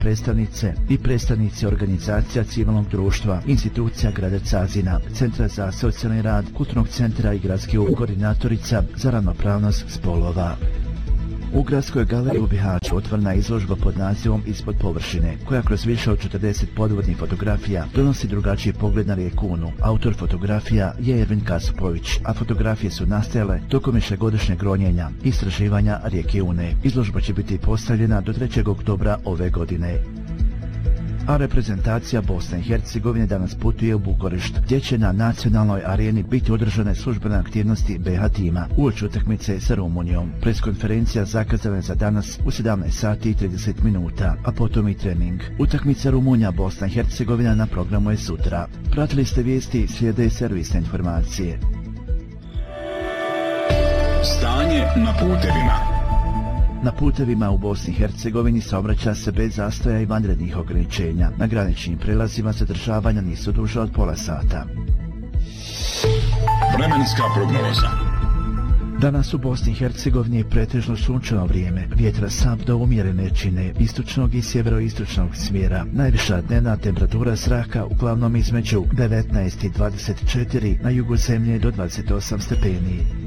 predstavnice i predstavnici organizacija civilnog društva, institucija grada Cazina, Centra za socijalni rad, Kulturnog centra i gradske koordinatorica za ravnopravnost spolova. U Gradskoj galeriji u Bihaću otvorena izložba pod nazivom Ispod površine, koja kroz više od 40 podvodnih fotografija donosi drugačiji pogled na rijeku Unu. Autor fotografija je Ervin Kasupović, a fotografije su nastajale tokom višegodišnjeg ronjenja i istraživanja rijeke Une. Izložba će biti postavljena do 3. oktobra ove godine. A reprezentacija Bosne i Hercegovine danas putuje u Bukurešt, gdje će na nacionalnoj areni biti održane službene aktivnosti BH tima uoči utakmice sa Rumunijom. Preskonferencija zakazana je za danas u 17:30, a potom i trening. Utakmica Rumunija Bosna i Hercegovina na programu je sutra. Pratili ste vijesti, slijede servisne informacije. Stanje na putevima. Na putevima u Bosni i Hercegovini saobraća se bez zastoja i vanrednih ograničenja. Na graničnim prelazima zadržavanja nisu duže od pola sata. Vremenska prognoza. Danas u Bosni i Hercegovini je pretežno sunčano vrijeme. Vjetra slab do umjerene čine, istočnog i sjeveroistočnog smjera. Najviša dnevna temperatura zraka uglavnom između 19 i 24, na jugu zemlje do 28 stepeni.